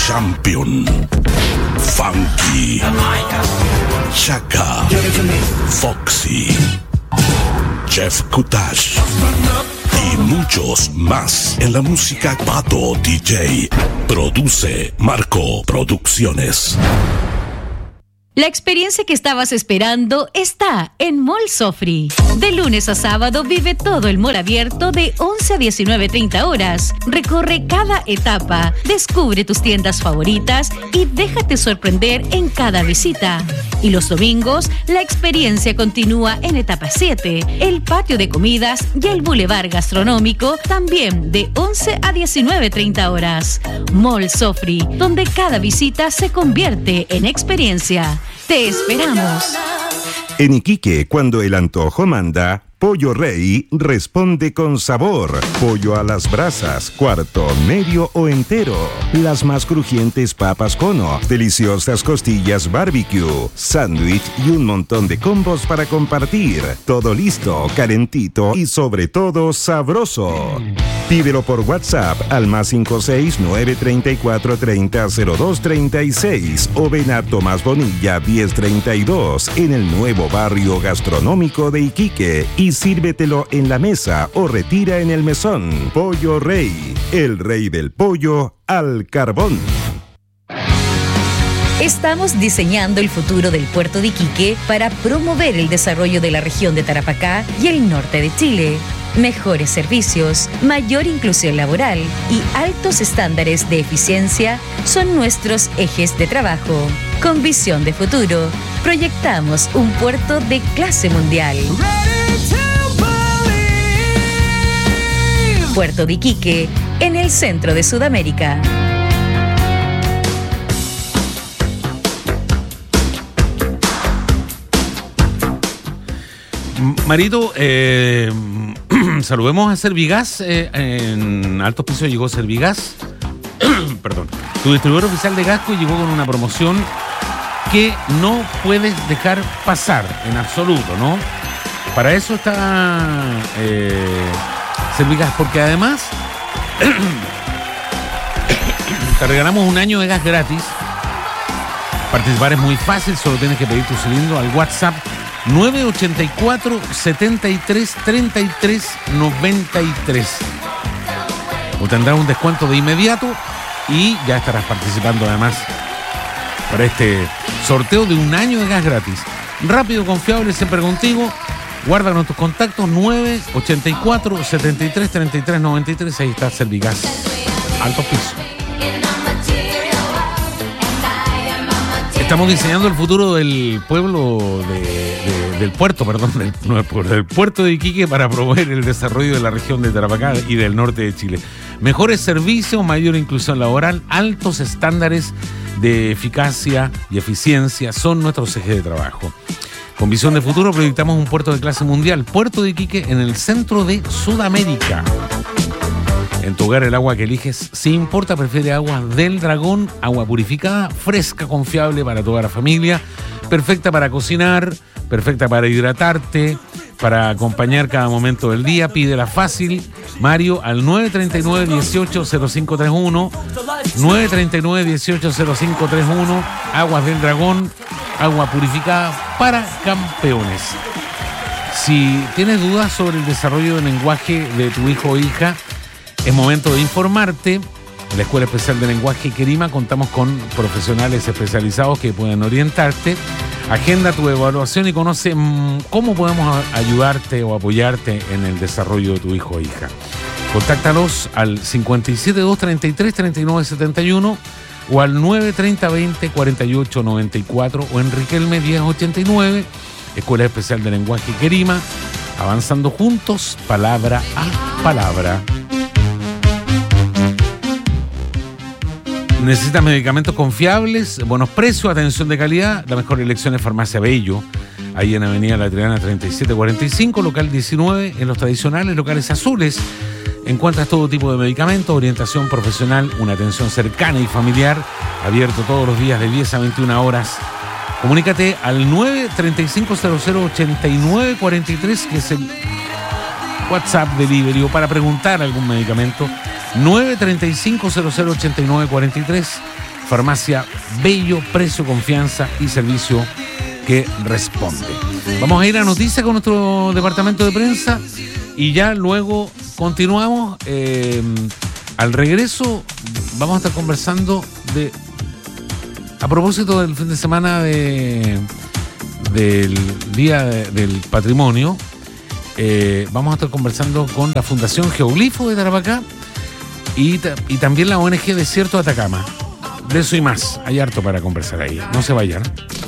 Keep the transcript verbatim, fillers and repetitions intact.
Champion, Funky, Chaka, Foxy, Jeff Kutash y muchos más en la música Pato D J. Produce Marco Producciones. La experiencia que estabas esperando está en Mall Sofri. De lunes a sábado vive todo el mall abierto de once a diecinueve treinta horas. Recorre cada etapa, descubre tus tiendas favoritas y déjate sorprender en cada visita. Y los domingos, la experiencia continúa en etapa siete, el patio de comidas y el bulevar gastronómico, también de once a diecinueve treinta horas. Mall Sofri, donde cada visita se convierte en experiencia. ¡Te esperamos! En Iquique, cuando el antojo manda, Pollo Rey responde con sabor. Pollo a las brasas, cuarto, medio o entero. Las más crujientes papas cono, deliciosas costillas barbecue, sándwich y un montón de combos para compartir. Todo listo, calentito y sobre todo sabroso. Pídelo por WhatsApp al más cinco seis nueve tres cuatro tres cero cero dos tres seis o ven a Tomás Bonilla diez treinta y dos en el nuevo barrio gastronómico de Iquique y sírvetelo en la mesa o retira en el mesón. Pollo Rey, el rey del pollo al carbón. Estamos diseñando el futuro del puerto de Iquique para promover el desarrollo de la región de Tarapacá y el norte de Chile. Mejores servicios, mayor inclusión laboral y altos estándares de eficiencia son nuestros ejes de trabajo. Con visión de futuro, proyectamos un puerto de clase mundial. Puerto de Iquique, en el centro de Sudamérica. Marito, eh, saludemos a Servigas. Eh, en Altos Pisos llegó Servigas. Perdón. Tu distribuidor oficial de Gasco llegó con una promoción que no puedes dejar pasar en absoluto, ¿no? Para eso está eh, Servigas, porque además te regalamos un año de gas gratis. Participar es muy fácil, solo tienes que pedir tu cilindro al WhatsApp nueve ocho cuatro, setenta y tres, treinta y tres, noventa y tres. Obtendrás un descuento de inmediato y ya estarás participando además para este sorteo de un año de gas gratis. Rápido, confiable, siempre contigo. Guárdanos tus contactos nueve ocho cuatro, setenta y tres, treinta y tres, noventa y tres. Ahí está Servigas. Altos Pisos. Estamos diseñando el futuro del pueblo de, de, del puerto, perdón, del, no del pueblo, del puerto de Iquique para promover el desarrollo de la región de Tarapacá y del norte de Chile. Mejores servicios, mayor inclusión laboral, altos estándares de eficacia y eficiencia son nuestros ejes de trabajo. Con visión de futuro proyectamos un puerto de clase mundial, Puerto de Iquique en el centro de Sudamérica. En tu hogar el agua que eliges, si importa, prefiere agua del Dragón, agua purificada, fresca, confiable para toda la familia, perfecta para cocinar, perfecta para hidratarte, para acompañar cada momento del día. Pídela fácil, Mario, al nueve tres nueve, dieciocho, cero cinco tres uno, nueve tres nueve, dieciocho, cero cinco tres uno, Aguas del Dragón, agua purificada para campeones. Si tienes dudas sobre el desarrollo del lenguaje de tu hijo o hija, es momento de informarte. En la Escuela Especial de Lenguaje Querima contamos con profesionales especializados que pueden orientarte. Agenda tu evaluación y conoce cómo podemos ayudarte o apoyarte en el desarrollo de tu hijo o hija. Contáctalos al cincuenta y siete, doscientos treinta y tres, treinta y nueve setenta y uno o al nueve treinta, veinte, cuarenta y ocho noventa y cuatro o en Riquelme diez ochenta y nueve. Escuela Especial de Lenguaje Querima, avanzando juntos, palabra a palabra. ¿Necesitas medicamentos confiables, buenos precios, atención de calidad? La mejor elección es Farmacia Bello, ahí en Avenida La Triana treinta y siete cuarenta y cinco, local diecinueve, en los tradicionales locales azules. Encuentras todo tipo de medicamentos, orientación profesional, una atención cercana y familiar, abierto todos los días de diez a veintiuna horas. Comunícate al nueve tres cinco cero cero ocho nueve cuatro tres, que es el WhatsApp delivery, o para preguntar algún medicamento, nueve tres cinco cero cero ocho nueve cuatro tres. Farmacia Bello, precio, confianza y servicio que responde. Vamos a ir a noticias con nuestro departamento de prensa y ya luego continuamos. Eh, al regreso vamos a estar conversando de, a propósito del fin de semana de, del Día de, del Patrimonio, eh, vamos a estar conversando con la Fundación Geoglifo de Tarapacá y, y también la O N G Desierto de Atacama. De eso y más, hay harto para conversar ahí. No se vayan.